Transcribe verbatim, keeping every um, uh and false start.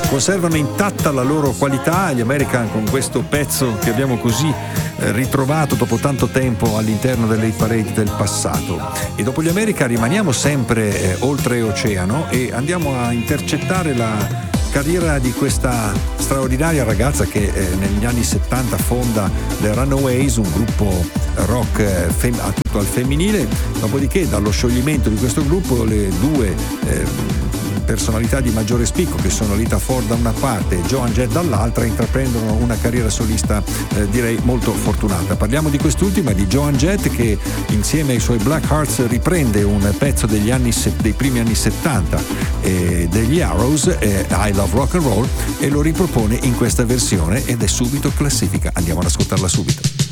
conservano intatta la loro qualità. Gli American, con questo pezzo che abbiamo così eh, ritrovato dopo tanto tempo all'interno delle hit parade del passato. E dopo gli American rimaniamo sempre eh, oltre oceano e andiamo a intercettare la carriera di questa straordinaria ragazza che eh, negli anni settanta fonda The Runaways, un gruppo rock eh, fem- a tutto al femminile. Dopodiché, dallo scioglimento di questo gruppo, le due eh, personalità di maggiore spicco, che sono Lita Ford da una parte e Joan Jett dall'altra, intraprendono una carriera solista eh, direi molto fortunata. Parliamo di quest'ultima, di Joan Jett, che insieme ai suoi Black Hearts riprende un pezzo degli anni dei primi anni settanta eh, degli Arrows, eh, I Love Rock and Roll, e lo ripropone in questa versione ed è subito classifica. Andiamo ad ascoltarla subito.